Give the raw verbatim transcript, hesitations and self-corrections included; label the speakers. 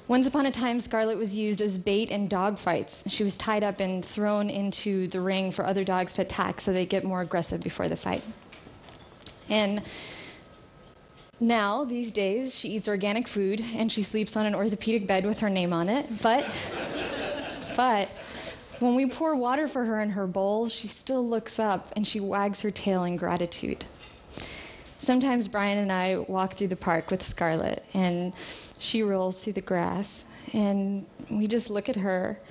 Speaker 1: Once upon a time, Scarlett was used as bait in dog fights. She was tied up and thrown into the ring for other dogs to attack so they get more aggressive before the fight. And now, these days, she eats organic food and she sleeps on an orthopedic bed with her name on it. But, but when we pour water for her in her bowl, she still looks up and she wags her tail in gratitude. Sometimes Brian and I walk through the park with Scarlett, and she rolls through the grass, and we just look at her